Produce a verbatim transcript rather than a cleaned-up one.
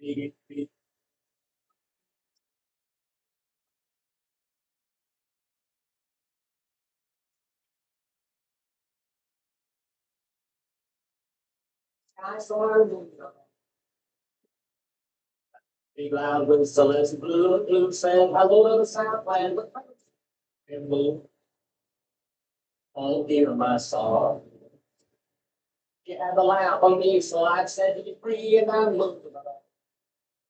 Big, big. Big loud with celeste blue, blue said hello to the Southland, and blue. Oh, dear, my song. You had the lamp on me, so I said to be free, and I'm moving.